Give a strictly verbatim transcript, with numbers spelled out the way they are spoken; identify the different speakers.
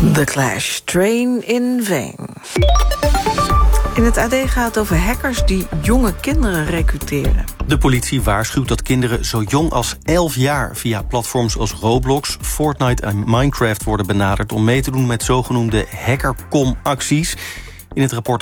Speaker 1: The Clash, Train in Vain. In het A D gaat het over hackers die jonge kinderen recruteren.
Speaker 2: De politie waarschuwt dat kinderen zo jong als elf jaar... via platforms als Roblox, Fortnite en Minecraft worden benaderd... om mee te doen met zogenoemde hackercom-acties. In het rapport